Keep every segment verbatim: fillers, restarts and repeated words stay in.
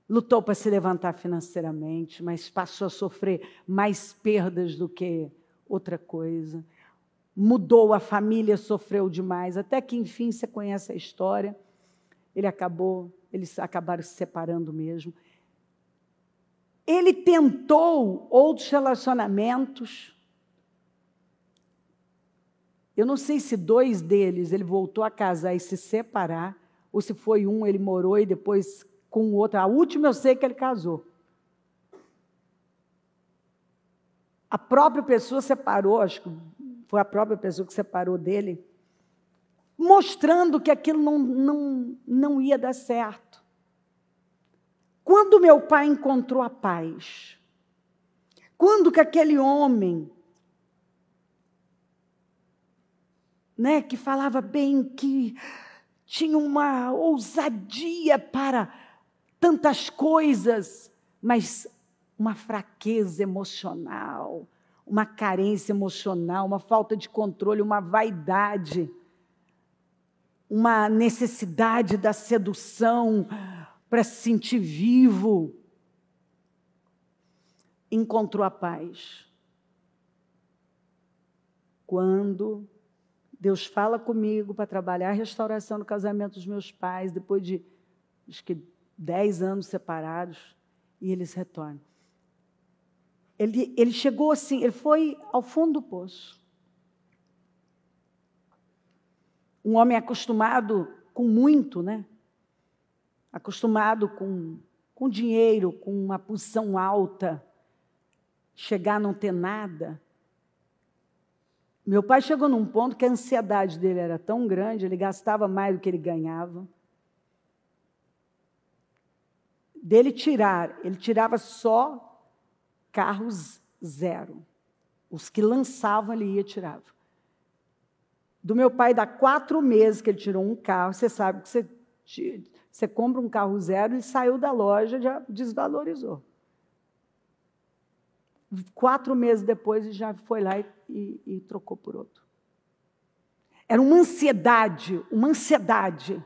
lutou para se levantar financeiramente, mas passou a sofrer mais perdas do que outra coisa. Mudou, a família sofreu demais, até que, enfim, você conhece a história. Ele acabou, eles acabaram se separando mesmo. Ele tentou outros relacionamentos. Eu não sei se dois deles ele voltou a casar e se separar, ou se foi um, ele morou e depois com o outro. A última eu sei que ele casou. A própria pessoa separou, acho que foi a própria pessoa que separou dele, mostrando que aquilo não, não, não ia dar certo. Quando meu pai encontrou a paz, quando que aquele homem, né, que falava bem, que tinha uma ousadia para tantas coisas, mas uma fraqueza emocional, uma carência emocional, uma falta de controle, uma vaidade, uma necessidade da sedução para se sentir vivo, encontrou a paz. Quando Deus fala comigo para trabalhar a restauração do casamento dos meus pais, depois de, acho que, dez anos separados, e eles retornam. Ele, ele chegou assim, ele foi ao fundo do poço. Um homem acostumado com muito, né? Acostumado com, com dinheiro, com uma posição alta, chegar a não ter nada. Meu pai chegou num ponto que a ansiedade dele era tão grande, ele gastava mais do que ele ganhava. Dele tirar, ele tirava só carros zero. Os que lançavam, ele ia e tirava. Do meu pai, dá quatro meses que ele tirou um carro, você sabe que você, você compra um carro zero, ele saiu da loja, já desvalorizou. Quatro meses depois, ele já foi lá e, e, e trocou por outro. Era uma ansiedade, uma ansiedade,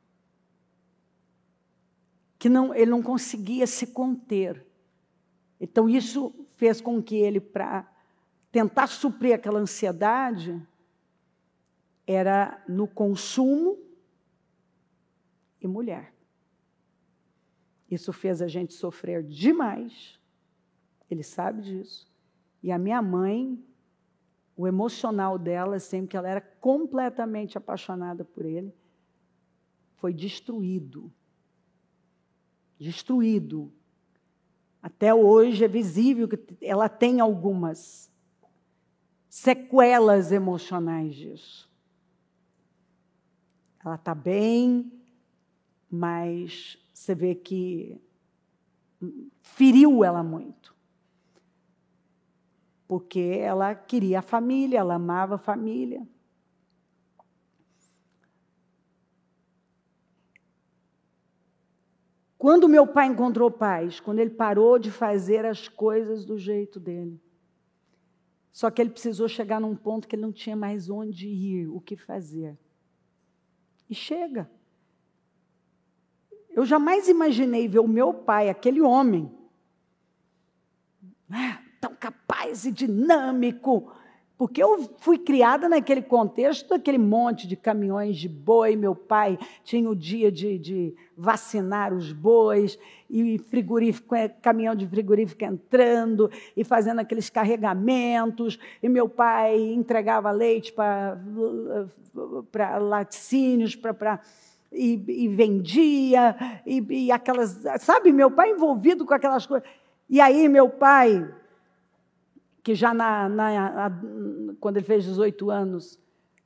que não, ele não conseguia se conter. Então, isso fez com que ele, para tentar suprir aquela ansiedade, era no consumo e mulher. Isso fez a gente sofrer demais, ele sabe disso. E a minha mãe, o emocional dela, sempre que ela era completamente apaixonada por ele, foi destruído. Destruído. Até hoje é visível que ela tem algumas sequelas emocionais disso. Ela está bem, mas você vê que feriu ela muito. Porque ela queria a família, ela amava a família. Quando meu pai encontrou paz, quando ele parou de fazer as coisas do jeito dele. Só que ele precisou chegar num ponto que ele não tinha mais onde ir, o que fazer. E chega. Eu jamais imaginei ver o meu pai, aquele homem, né, tão capaz e dinâmico, porque eu fui criada naquele contexto, daquele monte de caminhões de boi. Meu pai tinha o dia de, de vacinar os bois, e frigorífico, caminhão de frigorífico entrando e fazendo aqueles carregamentos, e meu pai entregava leite para, para laticínios, para, para, e, e vendia, e, e aquelas, sabe, meu pai envolvido com aquelas coisas. E aí meu pai, que já na, na, na, quando ele fez dezoito anos,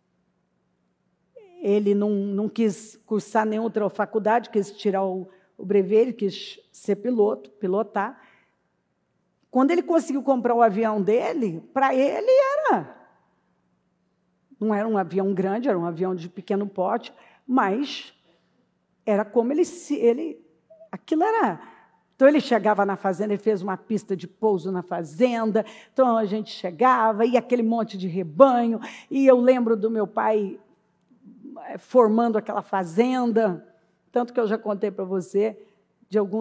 ele não, não quis cursar nenhuma outra faculdade, quis tirar o, o brevet, ele quis ser piloto, pilotar. Quando ele conseguiu comprar o avião dele, para ele era, não era um avião grande, era um avião de pequeno porte, mas era como ele, ele aquilo era... Então, ele chegava na fazenda, ele fez uma pista de pouso na fazenda, então a gente chegava, e aquele monte de rebanho, e eu lembro do meu pai formando aquela fazenda, tanto que eu já contei para você, de alguns